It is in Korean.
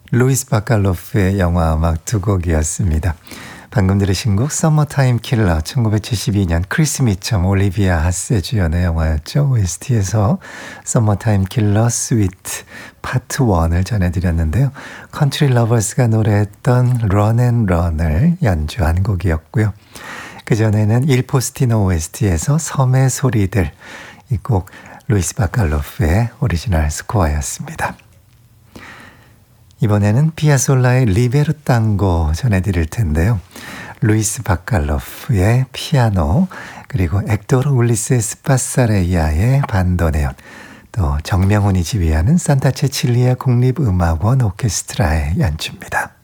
루이스 바칼로프의 영화 음악 두 곡이었습니다. 방금 들으신 곡 서머타임 킬러 1972년 크리스 미첨 올리비아 하세 주연의 영화였죠. OST에서 서머타임 킬러 스위트 파트 1을 전해드렸는데요. 컨트리 러버스가 노래했던 런 앤 런을 연주한 곡이었고요. 그전에는 일포스티노 OST에서 섬의 소리들, 이 곡 루이스 바칼로프의 오리지널 스코어였습니다. 이번에는 피아솔라의 리베르 땅고 전해드릴 텐데요. 루이스 바칼로프의 피아노, 그리고 엑토르 울리세스 파사레이아의 반도네온, 또 정명훈이 지휘하는 산타 체칠리아 국립음악원 오케스트라의 연주입니다.